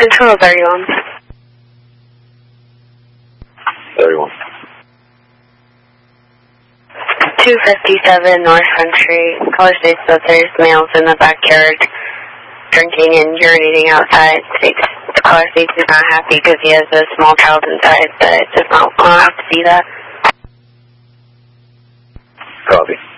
Control 31. 31. 257 North Country. Caller states that there's males in the backyard drinking and urinating outside. The caller states he's not happy because he has a small child inside, but does not want to see that. Copy.